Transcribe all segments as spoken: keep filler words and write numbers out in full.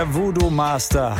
Voodoo Master.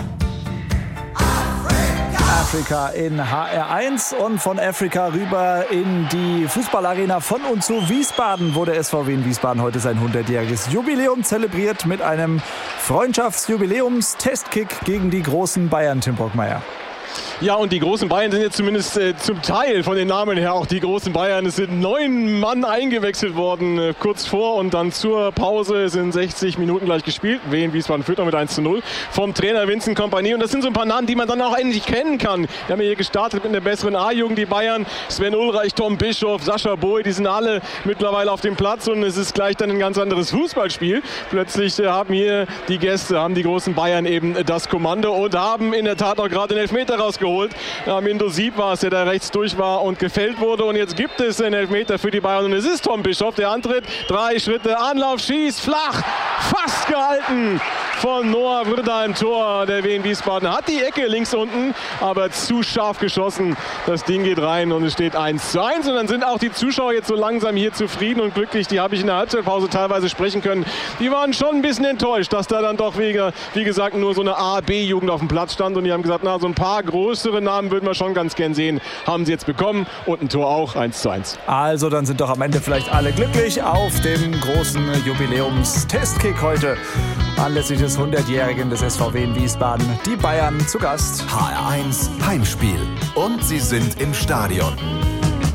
Afrika in H R eins und von Afrika rüber in die Fußballarena von und zu Wiesbaden, wo der S V W in Wiesbaden heute sein hundertjähriges Jubiläum zelebriert mit einem Freundschaftsjubiläums-Testkick gegen die großen Bayern, Tim Brockmeier. Ja, und die großen Bayern sind jetzt zumindest äh, zum Teil von den Namen her auch die großen Bayern. Es sind neun Mann eingewechselt worden, äh, kurz vor und dann zur Pause. Es sind sechzig Minuten gleich gespielt. Wien Wiesbaden führt noch mit eins zu null vom Trainer Vincent Kompany. Und das sind so ein paar Namen, die man dann auch eigentlich kennen kann. Wir haben hier gestartet mit einer besseren A-Jugend, die Bayern. Sven Ulreich, Tom Bischof, Sascha Boy, die sind alle mittlerweile auf dem Platz. Und es ist gleich dann ein ganz anderes Fußballspiel. Plötzlich äh, haben hier die Gäste, haben die großen Bayern eben äh, das Kommando und haben in der Tat auch gerade den Elfmeter rausgeholt. Ja, Mindo Sieb war es, der da rechts durch war und gefällt wurde. Und jetzt gibt es einen Elfmeter für die Bayern. Und es ist Tom Bischof, der antritt. Drei Schritte, Anlauf, schießt, flach, fast gehalten von Noah Würda im Tor. Der Wien Wiesbaden hat die Ecke links unten, aber zu scharf geschossen. Das Ding geht rein und es steht eins zu eins. Und dann sind auch die Zuschauer jetzt so langsam hier zufrieden und glücklich. Die habe ich in der Halbzeitpause teilweise sprechen können. Die waren schon ein bisschen enttäuscht, dass da dann doch, wie, wie gesagt, nur so eine A-B-Jugend auf dem Platz stand. Und die haben gesagt, na, so ein paar größere Namen würden wir schon ganz gern sehen. Haben sie jetzt bekommen und ein Tor auch, eins zu eins. Also dann sind doch am Ende vielleicht alle glücklich auf dem großen Jubiläums-Testkick heute. Anlässlich des hundertjährigen des S V W in Wiesbaden. Die Bayern zu Gast. H R eins Heimspiel. Und sie sind im Stadion.